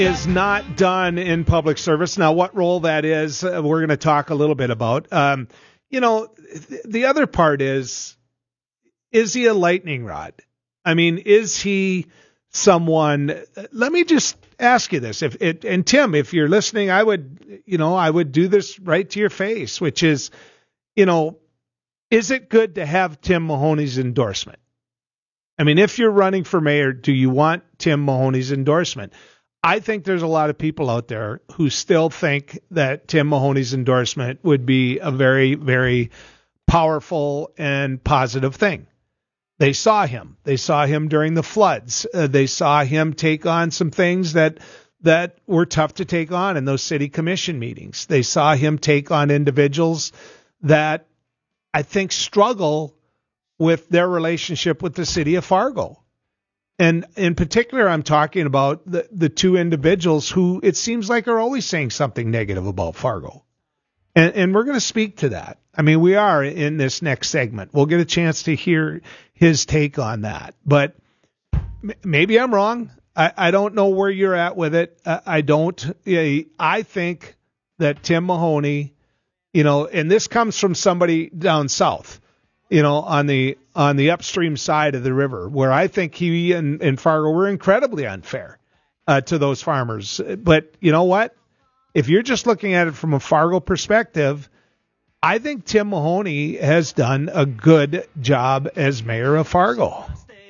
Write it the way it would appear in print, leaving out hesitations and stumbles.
is not done in public service. Now, what role that is, we're going to talk a little bit about. The other part is he a lightning rod? I mean, is he someone? Let me just ask you this: and Tim, if you're listening, I would do this right to your face, which is, is it good to have Tim Mahoney's endorsement? I mean, if you're running for mayor, do you want Tim Mahoney's endorsement? I think there's a lot of people out there who still think that Tim Mahoney's endorsement would be a very, very powerful and positive thing. They saw him. They saw him during the floods. They saw him take on some things that were tough to take on in those city commission meetings. They saw him take on individuals that I think struggle with their relationship with the city of Fargo. And in particular, I'm talking about the two individuals who it seems like are always saying something negative about Fargo. And we're going to speak to that. I mean, we are in this next segment. We'll get a chance to hear his take on that. But maybe I'm wrong. I don't know where you're at with it. I think that Tim Mahoney, and this comes from somebody down south, on the upstream side of the river, where I think he and Fargo were incredibly unfair to those farmers. But you know what? If you're just looking at it from a Fargo perspective, I think Tim Mahoney has done a good job as mayor of Fargo.